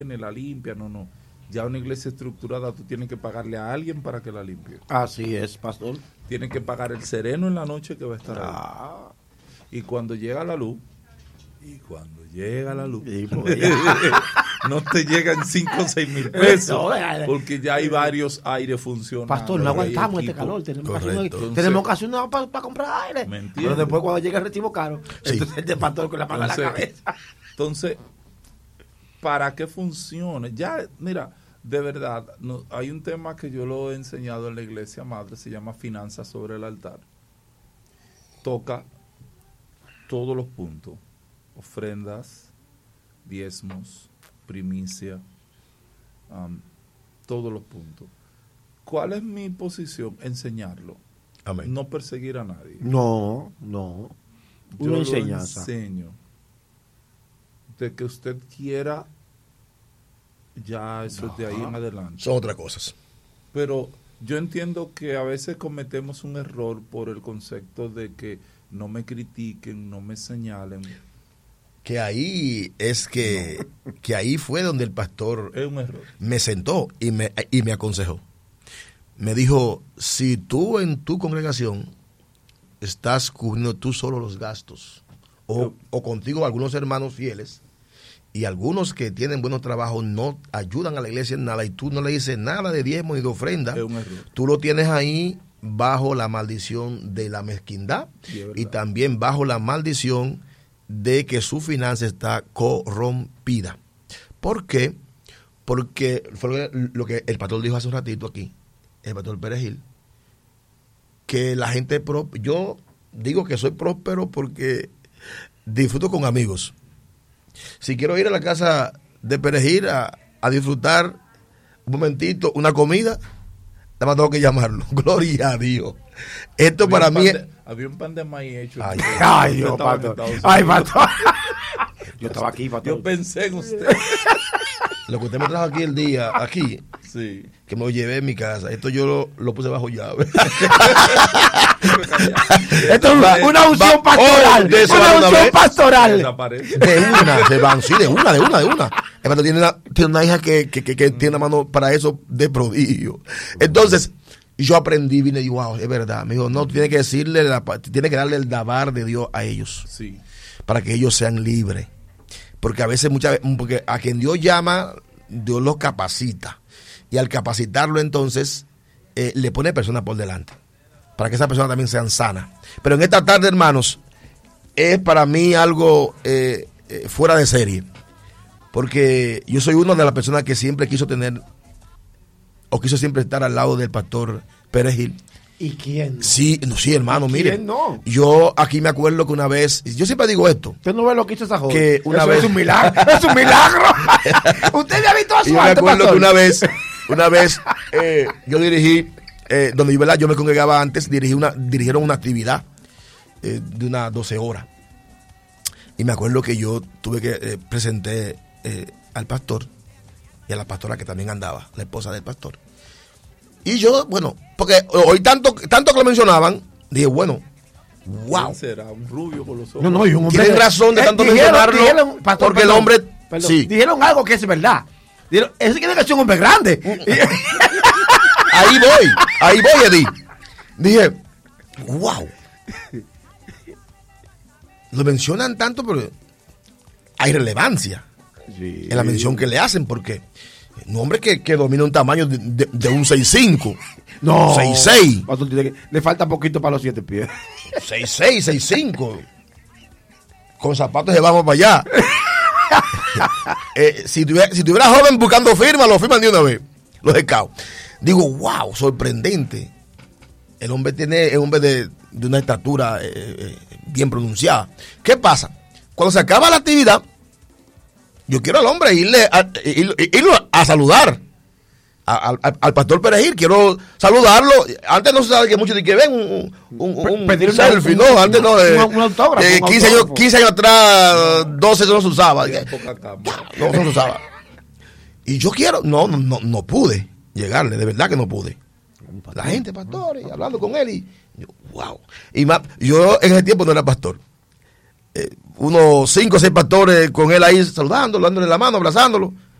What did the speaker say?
la limpia, no. Ya una iglesia estructurada tú tienes que pagarle a alguien para que la limpie. Así es, pastor. Tienes que pagar el sereno en la noche que va a estar ahí. Y cuando llega la luz, no te llegan 5 o 6 mil pesos, porque ya hay varios aires funcionando. Pastor, no aguantamos este calor, tenemos que hacer una para comprar aire. Pero después cuando llega el recibo caro, entonces este pastor con la mano en la cabeza. Entonces, para que funcione, ya, mira, de verdad, hay un tema que yo lo he enseñado en la iglesia madre, se llama finanzas sobre el altar. Toca todos los puntos: ofrendas, diezmos, primicia, todos los puntos. ¿Cuál es mi posición? Enseñarlo. Amén. No perseguir a nadie. No. Yo lo enseño. De que usted quiera, ya eso es de ahí en adelante. Son otras cosas. Pero yo entiendo que a veces cometemos un error por el concepto de que no me critiquen, no me señalen. Que ahí es que ahí fue donde el pastor es un error. Me sentó y me aconsejó. Me dijo, si tú en tu congregación estás cubriendo tú solo los gastos, o contigo algunos hermanos fieles, y algunos que tienen buenos trabajos no ayudan a la iglesia en nada, y tú no le dices nada de diezmo ni de ofrenda, es un error. Tú lo tienes ahí bajo la maldición de la mezquindad, y también bajo la maldición de que su finanza está corrompida. ¿Por qué? Porque fue lo que el pastor dijo hace un ratito aquí, el pastor Perejil, que la gente, yo digo que soy próspero porque disfruto con amigos. Si quiero ir a la casa de Perejil a disfrutar un momentito, una comida, nada más tengo que llamarlo. Gloria a Dios. Esto para mí había un pan de maíz hecho. Ay, Dios, pastor. Ay, pastor. Yo estaba aquí, pastor. Yo pensé en usted. Lo que usted me trajo aquí el día, sí, que me lo llevé en mi casa, esto yo lo puse bajo llave. Esto es una unción pastoral. Una unción pastoral. De una. El pastor tiene una hija que tiene una mano para eso de prodigio. Entonces, yo aprendí, vine y digo, wow, es verdad. Me dijo, no, tiene que decirle, tiene que darle el dabar de Dios a ellos. Sí. Para que ellos sean libres. Porque a veces, porque a quien Dios llama, Dios los capacita. Y al capacitarlo, entonces, le pone personas por delante. Para que esas personas también sean sanas. Pero en esta tarde, hermanos, es para mí algo fuera de serie. Porque yo soy una de las personas que siempre quiso tener, o quiso siempre estar al lado del pastor Perejil. ¿Y quién? Sí, hermano, mire. ¿Quién no? Yo aquí me acuerdo que una vez, yo siempre digo esto. Usted no ve lo que hizo esa joven. Que una Eso vez es un milagro. Es un milagro. Usted me ha visto a su Yo me acuerdo que una vez yo dirigí, donde yo me congregaba antes, dirigieron una actividad de unas 12 horas. Y me acuerdo que yo tuve que presenté al pastor y a la pastora que también andaba, la esposa del pastor. Y yo, bueno, porque hoy tanto que lo mencionaban, dije, bueno, wow. ¿Será un rubio con los ojos? No, y un hombre. Tienen razón de tanto mencionarlo, porque el hombre. Sí. Dijeron algo que es verdad. Dijeron, ese tiene que ser un hombre grande. Ahí voy, Eddie. Dije, wow. Lo mencionan tanto, pero hay relevancia en la mención que le hacen, porque un hombre que domina un tamaño de un 6'5". No. 6'6". Le falta poquito para los 7 pies. 6'6", 6'5". Con zapatos de vamos para allá. Si tuviera joven buscando firmas, lo firman de una vez. Los scouts. Digo, wow, sorprendente. El hombre es un hombre de una estatura bien pronunciada. ¿Qué pasa? Cuando se acaba la actividad, yo quiero al hombre irlo a saludar al pastor Perejil. Quiero saludarlo. Antes no se sabe que muchos de que ven un selfie, ¿no? Antes no. Un autógrafo. 15 años atrás, 12 no se usaba. No se usaba. Y yo quiero, no pude llegarle, de verdad que no pude. La gente, pastor, y hablando con él, y yo, wow. Y yo en ese tiempo no era pastor. Unos 5 o 6 pastores con él ahí saludándolo, dándole la mano, abrazándolo.